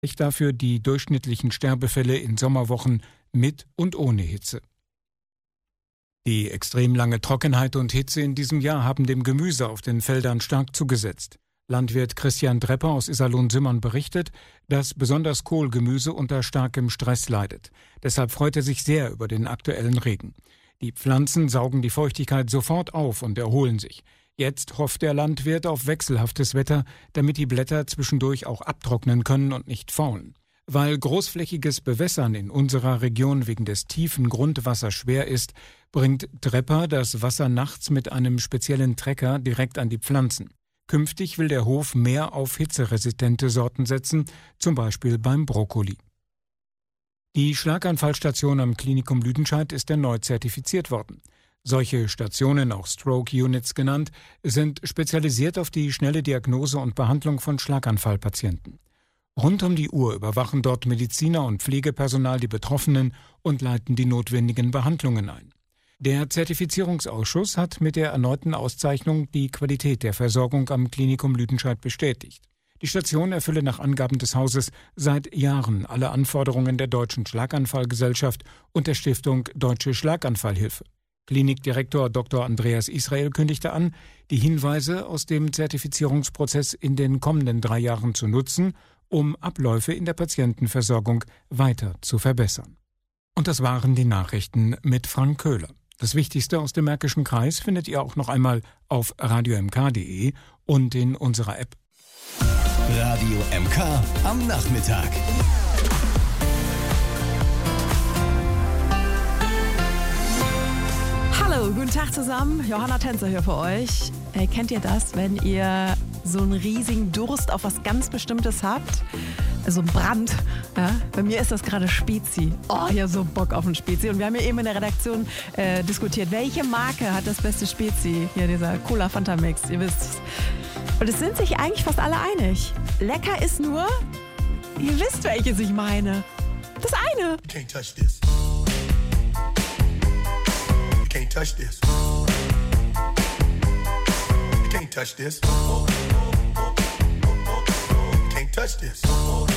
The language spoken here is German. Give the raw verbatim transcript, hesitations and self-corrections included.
dafür die durchschnittlichen Sterbefälle in Sommerwochen mit und ohne Hitze. Die extrem lange Trockenheit und Hitze in diesem Jahr haben dem Gemüse auf den Feldern stark zugesetzt. Landwirt Christian Drepper aus Iserlohn-Simmern berichtet, dass besonders Kohlgemüse unter starkem Stress leidet. Deshalb freut er sich sehr über den aktuellen Regen. Die Pflanzen saugen die Feuchtigkeit sofort auf und erholen sich. Jetzt hofft der Landwirt auf wechselhaftes Wetter, damit die Blätter zwischendurch auch abtrocknen können und nicht faulen. Weil großflächiges Bewässern in unserer Region wegen des tiefen Grundwassers schwer ist, bringt Drepper das Wasser nachts mit einem speziellen Trecker direkt an die Pflanzen. Künftig will der Hof mehr auf hitzeresistente Sorten setzen, zum Beispiel beim Brokkoli. Die Schlaganfallstation am Klinikum Lüdenscheid ist erneut zertifiziert worden. Solche Stationen, auch Stroke Units genannt, sind spezialisiert auf die schnelle Diagnose und Behandlung von Schlaganfallpatienten. Rund um die Uhr überwachen dort Mediziner und Pflegepersonal die Betroffenen und leiten die notwendigen Behandlungen ein. Der Zertifizierungsausschuss hat mit der erneuten Auszeichnung die Qualität der Versorgung am Klinikum Lüdenscheid bestätigt. Die Station erfülle nach Angaben des Hauses seit Jahren alle Anforderungen der Deutschen Schlaganfallgesellschaft und der Stiftung Deutsche Schlaganfallhilfe. Klinikdirektor Doktor Andreas Israel kündigte an, die Hinweise aus dem Zertifizierungsprozess in den kommenden drei Jahren zu nutzen, um Abläufe in der Patientenversorgung weiter zu verbessern. Und das waren die Nachrichten mit Frank Köhler. Das Wichtigste aus dem Märkischen Kreis findet ihr auch noch einmal auf radio m k punkt d e und in unserer App. Radio M K am Nachmittag. Hallo, guten Tag zusammen. Johanna Tänzer hier für euch. Äh, kennt ihr das, wenn ihr so einen riesigen Durst auf was ganz Bestimmtes habt? So ein Brand. Ja? Bei mir ist das gerade Spezi. Oh, ich habe so Bock auf ein Spezi. Und wir haben ja eben in der Redaktion äh, diskutiert, welche Marke hat das beste Spezi? Hier dieser Cola Fanta Mix, ihr wisst's. Und es sind sich eigentlich fast alle einig. Lecker ist nur, ihr wisst, welches ich meine. Das eine. You can't touch this. You can't touch this. You can't touch this. You can't touch this.